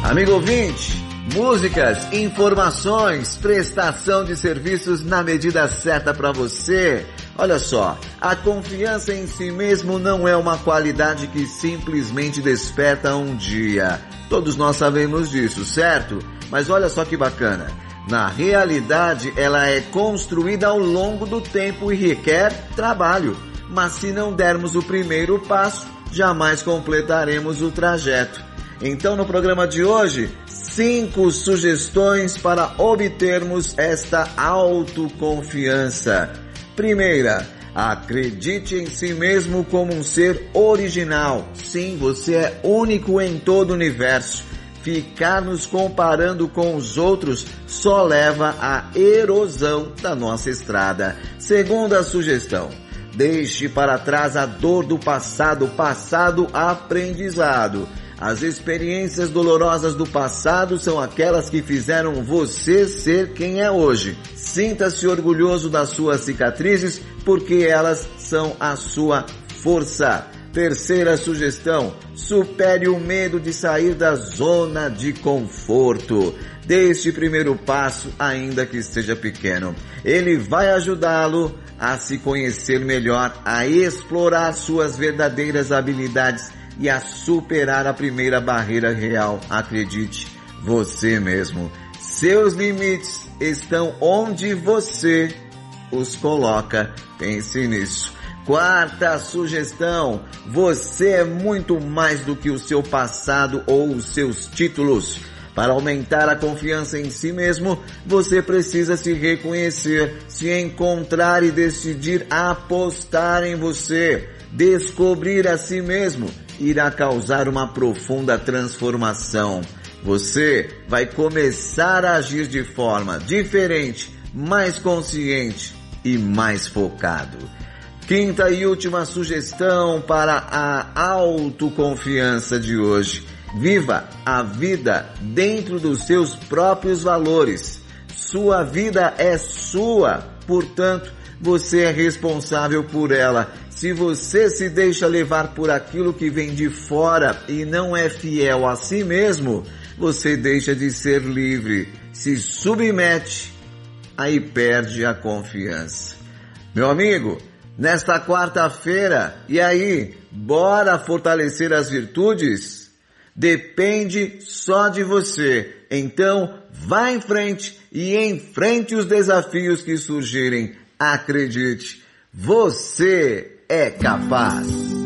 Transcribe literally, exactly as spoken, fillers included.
Amigo ouvinte, músicas, informações, prestação de serviços na medida certa para você. Olha só, a confiança em si mesmo não é uma qualidade que simplesmente desperta um dia. Todos nós sabemos disso, certo? Mas olha só que bacana. Na realidade, ela é construída ao longo do tempo e requer trabalho. Mas se não dermos o primeiro passo, jamais completaremos o trajeto. Então, no programa de hoje, cinco sugestões para obtermos esta autoconfiança. Primeira, acredite em si mesmo como um ser original. Sim, você é único em todo o universo. Ficar nos comparando com os outros só leva à erosão da nossa estrada. Segunda sugestão, deixe para trás a dor do passado, passado aprendizado. As experiências dolorosas do passado são aquelas que fizeram você ser quem é hoje. Sinta-se orgulhoso das suas cicatrizes, porque elas são a sua força. Terceira sugestão, supere o medo de sair da zona de conforto. Dê este primeiro passo, ainda que esteja pequeno. Ele vai ajudá-lo a se conhecer melhor, a explorar suas verdadeiras habilidades e a superar a primeira barreira real. Acredite, você mesmo. Seus limites estão onde você os coloca. Pense nisso. Quarta sugestão, você é muito mais do que o seu passado ou os seus títulos. Para aumentar a confiança em si mesmo, você precisa se reconhecer, se encontrar e decidir apostar em você. Descobrir a si mesmo irá causar uma profunda transformação. Você vai começar a agir de forma diferente, mais consciente e mais focado. Quinta e última sugestão para a autoconfiança de hoje. Viva a vida dentro dos seus próprios valores. Sua vida é sua, portanto, você é responsável por ela. Se você se deixa levar por aquilo que vem de fora e não é fiel a si mesmo, você deixa de ser livre, se submete, aí perde a confiança. Meu amigo, nesta quarta-feira, e aí, bora fortalecer as virtudes? Depende só de você. Então, vá em frente e enfrente os desafios que surgirem. Acredite, você é capaz.